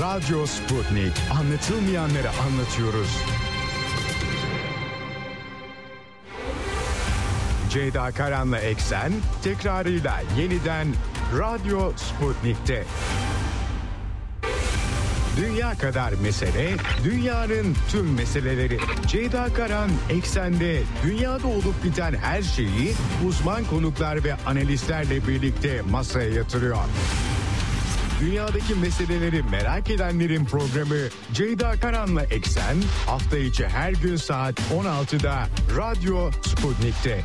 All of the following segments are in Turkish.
Radyo Sputnik. Anlatılmayanları anlatıyoruz. Ceyda Karan'la Eksen tekrarıyla yeniden Radyo Sputnik'te. Dünya kadar mesele, dünyanın tüm meseleleri. Ceyda Karan Eksen'de dünyada olup biten her şeyi uzman konuklar ve analistlerle birlikte masaya yatırıyor. Dünyadaki meseleleri merak edenlerin programı Ceyda Karan'la Eksen hafta içi her gün saat 16'da Radyo Sputnik'te.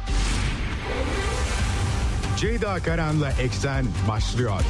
Ceyda Karan'la Eksen başlıyor.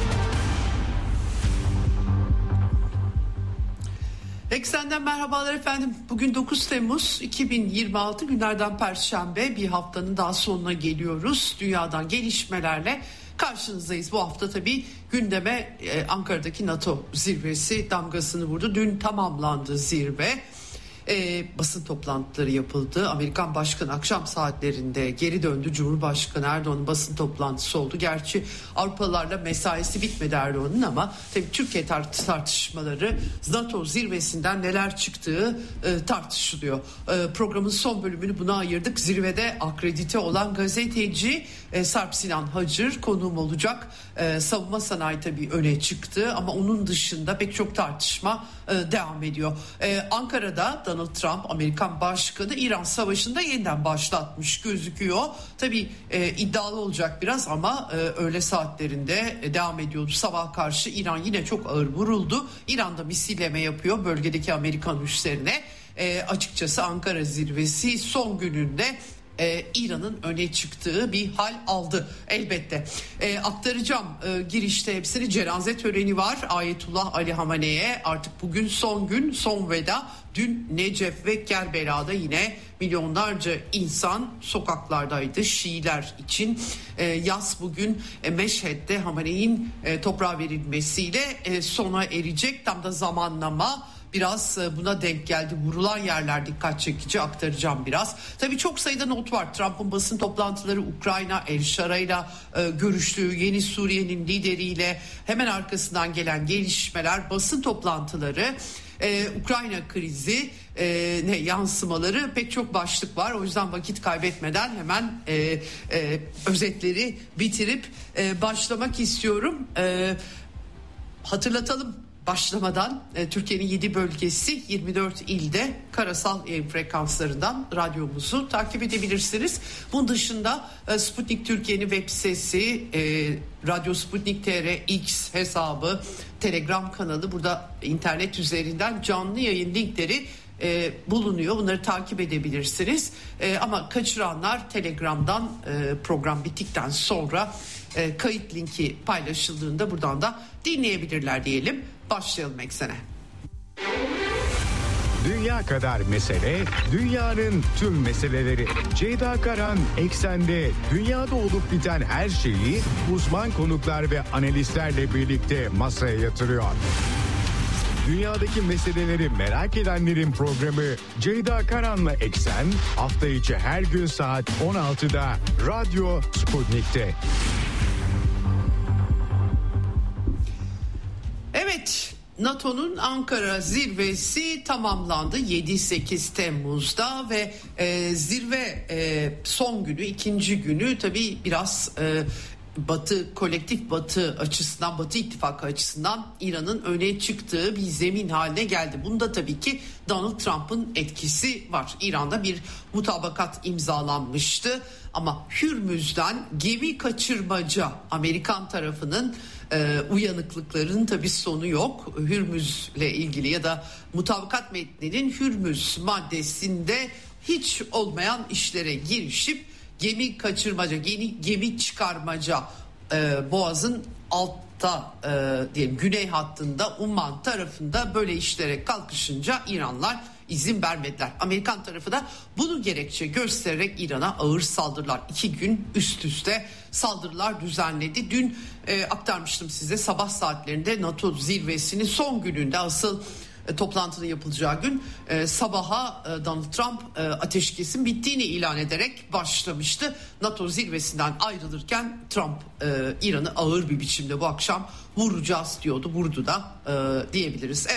Eksen'den merhabalar efendim. Bugün 9 Temmuz 2026 günlerden Perşembe, bir haftanın daha sonuna geliyoruz. Dünyadan gelişmelerle karşınızdayız. Bu hafta tabii gündeme Ankara'daki NATO zirvesi damgasını vurdu. Dün tamamlandı zirve. Basın toplantıları yapıldı. Amerikan Başkanı akşam saatlerinde geri döndü. Cumhurbaşkanı Erdoğan'ın basın toplantısı oldu. Gerçi Avrupalılarla mesaisi bitmedi Erdoğan'ın, ama tabii Türkiye tartışmaları, NATO zirvesinden neler çıktığı tartışılıyor. Programın son bölümünü buna ayırdık. Zirvede akredite olan gazeteci Sarp Sinan Hacır konuğum olacak. Savunma sanayi tabii öne çıktı, ama onun dışında pek çok tartışma devam ediyor. Ankara'da Donald Trump, Amerikan Başkanı, İran Savaşı'nda yeniden başlatmış gözüküyor. Tabii iddialı olacak biraz, ama öğle saatlerinde devam ediyordu. Sabah karşı İran yine çok ağır vuruldu. İran'da misilleme yapıyor bölgedeki Amerikan üslerine. Açıkçası Ankara zirvesi son gününde İran'ın öne çıktığı bir hal aldı elbette. Aktaracağım girişte hepsini. Cenaze töreni var Ayetullah Ali Hamene'ye. Artık bugün son gün, son veda. Dün Necef ve Kerbela'da yine milyonlarca insan sokaklardaydı Şiiler için. Yas bugün Meşhed'de Hamene'nin toprağa verilmesiyle sona erecek. Tam da zamanlama biraz buna denk geldi. Vurulan yerler dikkat çekici, aktaracağım biraz. Tabii çok sayıda not var. Trump'ın basın toplantıları, Ukrayna, El Şara'yla görüştüğü, Yeni Suriye'nin lideriyle hemen arkasından gelen gelişmeler, basın toplantıları, Ukrayna krizi ne yansımaları, pek çok başlık var. O yüzden vakit kaybetmeden hemen özetleri bitirip başlamak istiyorum. Hatırlatalım. Başlamadan Türkiye'nin 7 bölgesi 24 ilde karasal frekanslarından radyomuzu takip edebilirsiniz. Bunun dışında Sputnik Türkiye'nin web sitesi, Radyo Sputnik TR X hesabı, Telegram kanalı, burada internet üzerinden canlı yayın linkleri bulunuyor. Bunları takip edebilirsiniz. Ama kaçıranlar Telegram'dan program bittikten sonra kayıt linki paylaşıldığında buradan da dinleyebilirler diyelim. Başlayalım Eksen'e. Dünya kadar mesele, dünyanın tüm meseleleri. Ceyda Karan Eksen'de dünyada olup biten her şeyi uzman konuklar ve analistlerle birlikte masaya yatırıyor. Dünyadaki meseleleri merak edenlerin programı Ceyda Karan'la Eksen hafta içi her gün saat 16'da Radyo Sputnik'te. Evet, NATO'nun Ankara zirvesi tamamlandı 7-8 Temmuz'da ve zirve son günü, ikinci günü tabii biraz Batı, kolektif Batı açısından, Batı ittifakı açısından İran'ın öne çıktığı bir zemin haline geldi. Bunda tabii ki Donald Trump'ın etkisi var. İran'da bir mutabakat imzalanmıştı, ama Hürmüz'den gemi kaçırmaca, Amerikan tarafının uyanıklıklarının tabii sonu yok. Hürmüz'le ilgili ya da mutabakat metninin Hürmüz maddesinde hiç olmayan işlere girişip gemi kaçırmaca, gemi çıkarmaca, Boğaz'ın altta diyelim güney hattında Umman tarafında böyle işlere kalkışınca İranlar izin vermediler. Amerikan tarafı da bunu gerekçe göstererek İran'a ağır saldırılar, 2 gün üst üste saldırılar düzenledi. Dün aktarmıştım size, sabah saatlerinde NATO zirvesinin son gününde, asıl toplantının yapılacağı gün sabaha Donald Trump ateşkesin bittiğini ilan ederek başlamıştı. NATO zirvesinden ayrılırken Trump İran'ı ağır bir biçimde bu akşam vuracağız diyordu. Vurdu da diyebiliriz.